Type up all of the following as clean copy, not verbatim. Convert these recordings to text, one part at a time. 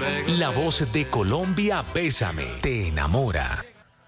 La voz de Colombia, Bésame, te enamora.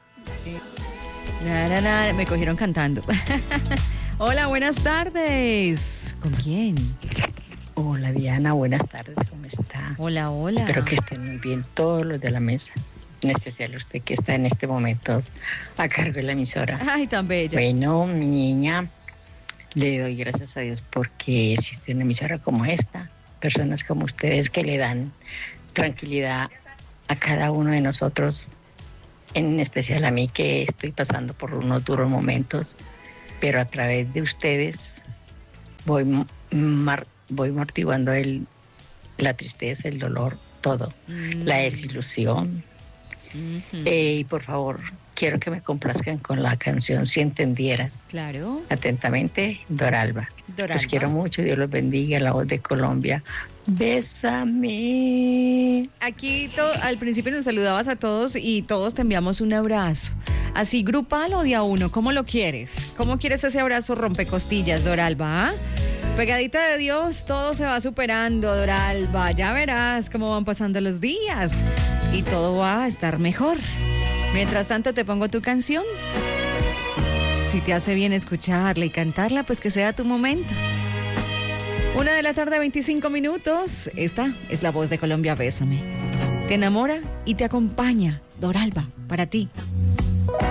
Me cogieron cantando. Hola, buenas tardes. ¿Con quién? Hola Diana, buenas tardes, ¿cómo está? Hola, hola. Espero que estén muy bien todos los de la mesa, en especial usted que está en este momento a cargo de la emisora. Ay, tan bella. Bueno, mi niña, le doy gracias a Dios porque existe una emisora como esta, personas como ustedes que le dan tranquilidad a cada uno de nosotros, en especial a mí que estoy pasando por unos duros momentos, pero a través de ustedes voy amortiguando la tristeza, el dolor, todo, la desilusión. Y por favor, quiero que me complazcan con la canción Si Entendieras. Claro. Atentamente, Doralba. Los quiero mucho, Dios los bendiga, la voz de Colombia. Bésame. Aquí al principio nos saludabas a todos y todos te enviamos un abrazo. Así, grupal o de a uno, ¿cómo lo quieres? ¿Cómo quieres ese abrazo rompecostillas, Doralba? ¿Ah? Pegadita de Dios, todo se va superando, Doralba. Ya verás cómo van pasando los días y todo va a estar mejor. Mientras tanto, te pongo tu canción. Si te hace bien escucharla y cantarla, pues que sea tu momento. 1:25 p.m. Esta es la voz de Colombia, Bésame. Te enamora y te acompaña, Doralba, para ti.